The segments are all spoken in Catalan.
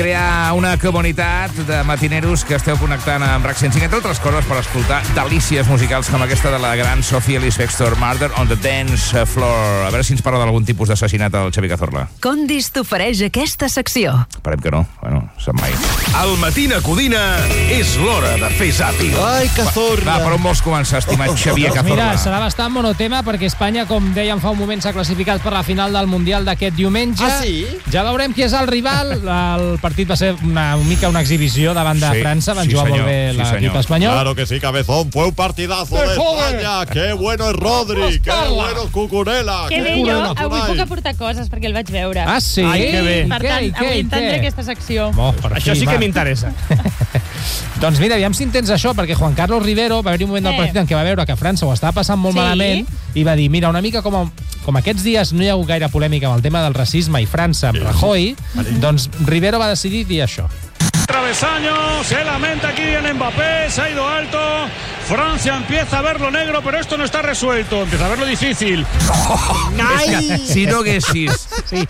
Crear una comunitat de matineros que esteu connectant amb RAC 105, entre altres coses, per escoltar delícies musicals com aquesta de la gran Sophie Ellis-Bextor, Murder on the Dance Floor. A veure si ens parla d'algun tipus d'assassinat al Xavi Cazorla. Condis t'ofereix aquesta secció. Esperem que no. Bueno, sap mai. Al Matina Codina és l'hora de fer zàping. Ai, Cazorla. Va, per on vols començar, estimat Xavier Cazorla? Mira, serà bastant monotema perquè Espanya, com dèiem fa un moment, s'ha classificat per la final del Mundial d'aquest diumenge. Ah, sí? Ja veurem qui és el rival. El partit va ser una mica una exhibició davant de França. Van jugar molt bé l'equip espanyol. Claro que sí, Cabezón. Fue un partidazo de España. Qué bueno es Rodri. Qué bueno es Cucurella. Que bé, jo avui puc aportar coses perquè el vaig veure. Ah, sí? Ai, que bé. Per tant, avui entendré aquesta secció. Això sí que m'interessa. Doncs mira, aviam si entens això, perquè Juan Carlos Rivero va haver un moment del partit en què va veure que França ho estava passant molt malament i va dir, mira, una mica com aquests dies no hi ha hagut gaire polèmica amb el tema del racisme i França amb Rajoy, doncs Rivero va decidir dir això. Travesaño, se lamenta aquí en Mbappé, se ha ido alto, Francia empieza a ver lo negro, pero esto no está resuelto, empieza a ver lo difícil. Si no haguessis...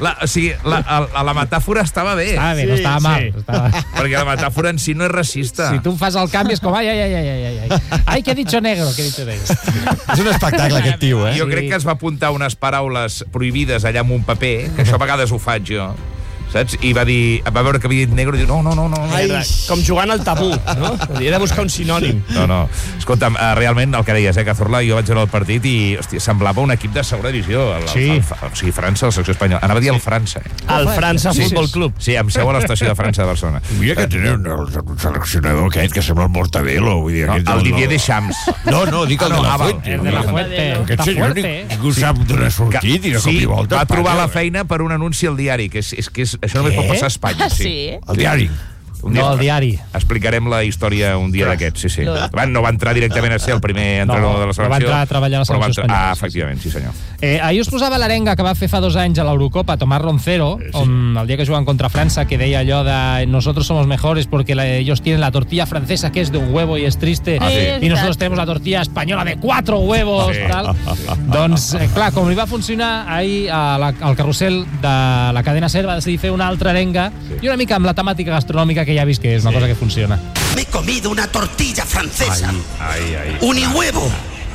La metàfora estava bé. Estava bé, no estava mal. Perquè la metàfora en si no és racista. Si tu em fas el canvi és com, ai, que he dicho negro, que he dicho negro. És un espectacle, aquest tio, eh? Jo crec que es va apuntar unes paraules prohibides allà amb un paper, que això a vegades ho faig jo, saps? I va veure que havia dit negre i diu, no. Ai, com jugant al tabú, no? He de buscar un sinònim. No. Escolta'm, realment, el que deies, Cazorla, jo vaig veure el partit i, hòstia, semblava un equip de segona divisió. O sigui, França, la secció espanyola. Anava a dir el França. El França Futbol Club. Sí, amb seu a l'estació de França de Barcelona. Mira que tenen un seleccionador aquest que sembla el Mortadelo. Vull dir, el Didier Deschamps. No, dic el de la Fuente. El de la Fuente. Aquest senyor ningú sap d'on ha sortit i de cop i volta. Va trobar la feina per un anunci al diari, que és això només pot passar a Espanya. Sí? El diari. No, el diari. Explicarem la història un dia d'aquests, sí. No va entrar directament a ser el primer entrenador de la selecció. No va entrar a treballar a la selecció espanyola. Ah, efectivament, sí senyor. Ahir us posava l'arenga que va fer fa 2 anys a l'Eurocopa Tomás Roncero, on el dia que juguen contra França, que deia allò de nosotros somos mejores porque ellos tienen la tortilla francesa que es de un huevo y es triste, y nosotros tenemos la tortilla española de 4 huevos, tal. Doncs, clar, com li va funcionar ahir al carrusel de la cadena SER, va decidir fer una altra arenga i una mica amb la temàtica gastronòmica que ja he vist que és una cosa que funciona. Me he comido una tortilla francesa. Unihuevo.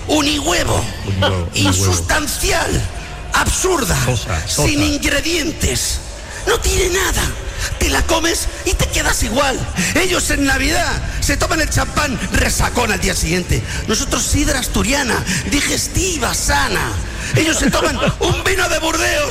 Insustancial. Absurda. Sin ingredientes. No tiene nada. Te la comes y te quedas igual. Ellos en Navidad se toman el champán resacón al día siguiente. Nosotros sidra asturiana, digestiva, sana. Ellos se toman un vino de Burdeos